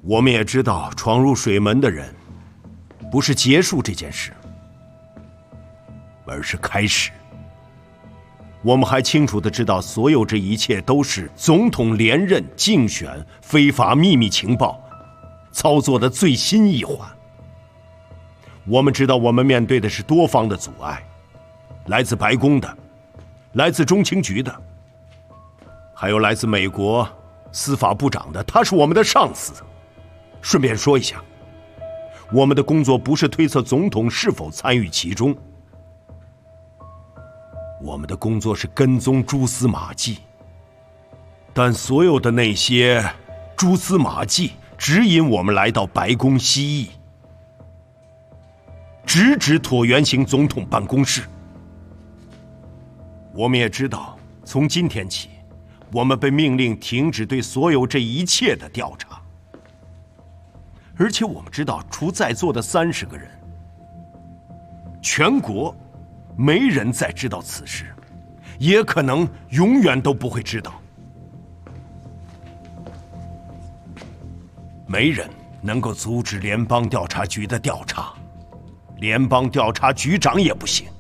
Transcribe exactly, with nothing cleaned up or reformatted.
我们也知道，闯入水门的人，不是结束这件事，而是开始。我们还清楚地知道，所有这一切都是总统连任竞选非法秘密情报操作的最新一环。我们知道，我们面对的是多方的阻碍，来自白宫的，来自中情局的，还有来自美国司法部长的，他是我们的上司。顺便说一下，我们的工作不是推测总统是否参与其中，我们的工作是跟踪蛛丝马迹。但所有的那些蛛丝马迹指引我们来到白宫西翼，直指椭圆形总统办公室。我们也知道，从今天起，我们被命令停止对所有这一切的调查。而且我们知道，除在座的三十个人，全国没人再知道此事，也可能永远都不会知道。没人能够阻止联邦调查局的调查，联邦调查局长也不行。